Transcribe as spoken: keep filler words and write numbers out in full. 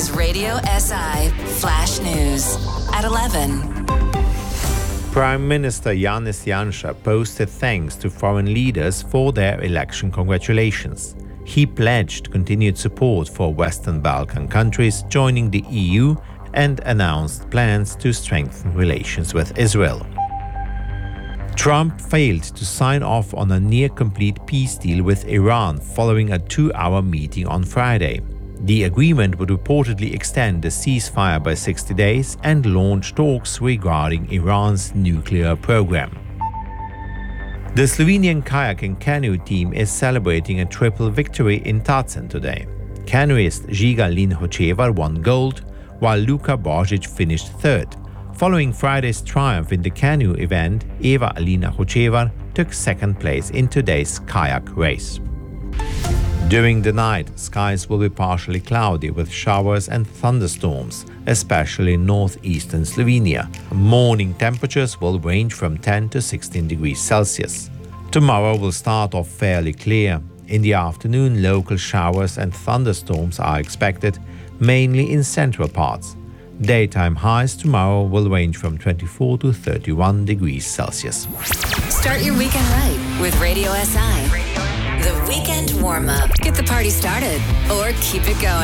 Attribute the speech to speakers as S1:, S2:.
S1: is Radio S I Flash News at eleven.
S2: Prime Minister Yanis Janša posted thanks to foreign leaders for their election congratulations. He pledged continued support for Western Balkan countries joining the E U and announced plans to strengthen relations with Israel. Trump failed to sign off on a near-complete peace deal with Iran following a two-hour meeting on Friday. The agreement would reportedly extend the ceasefire by sixty days and launch talks regarding Iran's nuclear program. The Slovenian kayak and canoe team is celebrating a triple victory in Tacen today. Canoeist Žiga Lin-Hočevar won gold, while Luka Božič finished third. Following Friday's triumph in the canoe event, Eva Alina Hočevar took second place in today's kayak race. During the night, skies will be partially cloudy with showers and thunderstorms, especially in northeastern Slovenia. Morning temperatures will range from ten to sixteen degrees Celsius. Tomorrow will start off fairly clear. In the afternoon, local showers and thunderstorms are expected, mainly in central parts. Daytime highs tomorrow will range from twenty-four to thirty-one degrees Celsius.
S1: Start your weekend right with Radio S I. The weekend warm-up. Get the party started or keep it going.